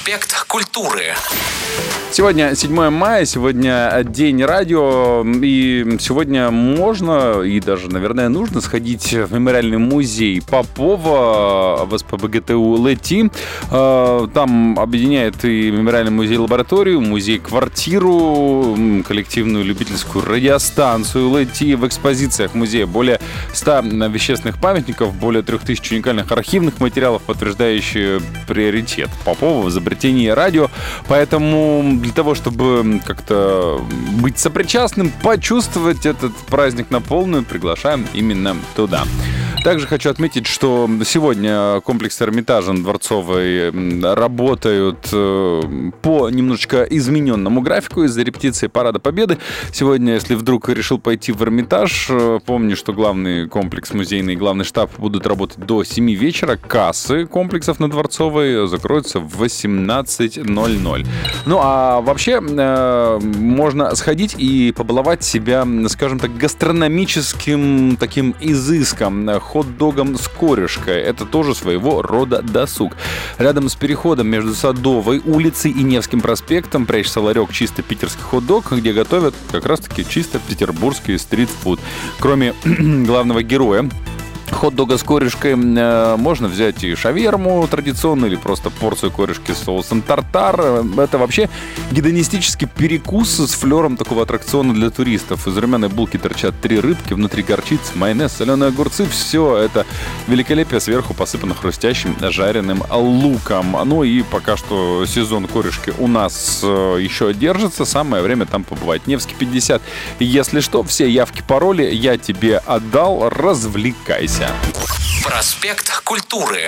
Проспект Культуры. Сегодня 7 мая, сегодня день радио, и сегодня можно и даже, наверное, нужно сходить в мемориальный музей Попова в СПбГТУ ЛЭТИ. Там объединяет и мемориальный музей-лабораторию, музей-квартиру, коллективную любительскую радиостанцию ЛЭТИ. В экспозициях музея более 100 вещественных памятников, более 3000 уникальных архивных материалов, подтверждающие приоритет Попова в изобретении радио. Поэтому для того, чтобы как-то быть сопричастным, почувствовать этот праздник на полную, приглашаем именно туда. Также хочу отметить, что сегодня комплекс Эрмитажа на Дворцовой работают по немножечко измененному графику из-за репетиции Парада Победы. Сегодня, если вдруг решил пойти в Эрмитаж, помню, что главный комплекс музейный и главный штаб будут работать до 7 вечера. Кассы комплексов на Дворцовой закроются в 18:00. Ну, а вообще можно сходить и побаловать себя, скажем так, гастрономическим таким изыском, хот-догом с корюшкой. Это тоже своего рода досуг. Рядом с переходом между Садовой улицей и Невским проспектом прячется ларек «Чисто питерский хот-дог», где готовят как раз-таки чисто петербургский стрит-фуд. Кроме главного героя хот-дога с корюшкой можно взять и шаверму традиционную или просто порцию корюшки с соусом тартар. Это вообще гедонистический перекус с флером такого аттракциона для туристов. Из румяной булки торчат 3 рыбки, внутри горчица, майонез, соленые огурцы. Все это великолепие сверху посыпано хрустящим жареным луком. Ну и пока что сезон корюшки у нас еще держится. Самое время там побывать. Невский 50. Если что, все явки, пароли я тебе отдал. Развлекайся. Проспект Культуры.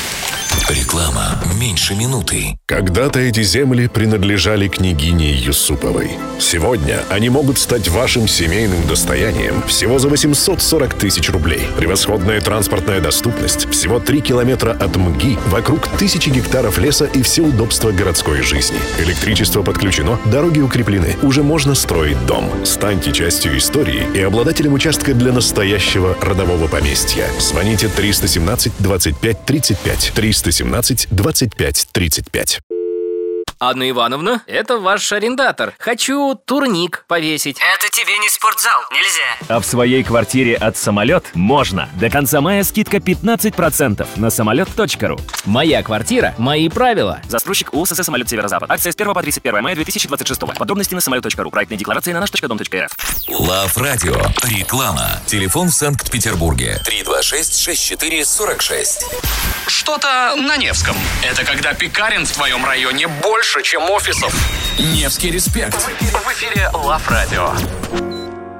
Реклама меньше минуты. Когда-то эти земли принадлежали княгине Юсуповой. Сегодня они могут стать вашим семейным достоянием всего за 840 тысяч рублей. Превосходная транспортная доступность, всего 3 километра от МГИ, вокруг 1000 гектаров леса и все удобства городской жизни. Электричество подключено, дороги укреплены. Уже можно строить дом. Станьте частью истории и обладателем участка для настоящего родового поместья. Звоните 317 25 35 317 25 35. Анна Ивановна, это ваш арендатор. Хочу турник повесить. Это тебе не спортзал, нельзя. А в своей квартире от «Самолет» можно. До конца мая скидка 15% на самолет.ру. Моя квартира, мои правила. Застройщик УСС «Самолет Северо-Запад». Акция с 1 по 31 мая 2026. Подробности на самолет.ру. Проектные декларации на наш.дом.рф. Лав Радио. Реклама. Телефон в Санкт-Петербурге. 326-64-46. Что-то на Невском. Это когда пекарен в твоем районе больше, чем офисов. Невский респект. В эфире Лав Радио.